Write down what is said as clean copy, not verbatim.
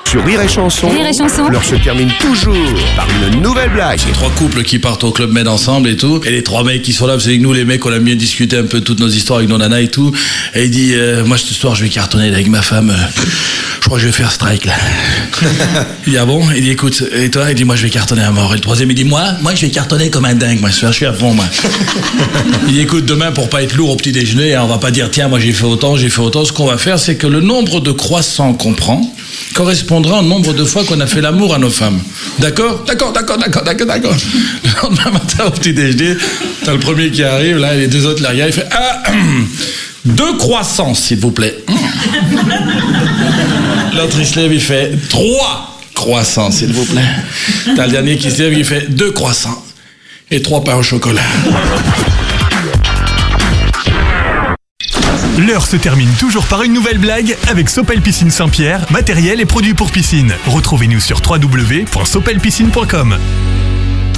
Sur Rire et Chanson, Rire et Chanson. l'heure se termine toujours par une nouvelle blague. C'est 3 couples qui partent au Club Med ensemble et tout. Et les 3 mecs qui sont là, vous savez que nous les mecs on aime bien discuter un peu toutes nos histoires avec nos nanas et tout. Et il dit, moi ce soir je vais cartonner avec ma femme. Je crois que je vais faire strike là. Il dit, ah bon? Il dit, écoute, et toi? Il dit, moi je vais cartonner à mort. Et le troisième il dit, moi je vais cartonner comme un dingue. Moi je suis à fond moi. Il dit, écoute, demain pour pas être lourd au petit déjeuner, on va pas dire tiens moi j'ai fait autant. Ce qu'on va faire c'est que le nombre de croissants qu'on prend correspondra au nombre de fois qu'on a fait l'amour à nos femmes. D'accord. Le lendemain matin au petit déjeuner, t'as le premier qui arrive, là, et les 2 autres là, il fait 2 croissants, s'il vous plaît. L'autre il se lève, il fait 3 croissants, s'il vous plaît. T'as le dernier qui se lève, il fait 2 croissants et 3 pains au chocolat. L'heure se termine toujours par une nouvelle blague avec Sopel Piscine Saint-Pierre, matériel et produits pour piscine. Retrouvez-nous sur www.sopelpiscine.com.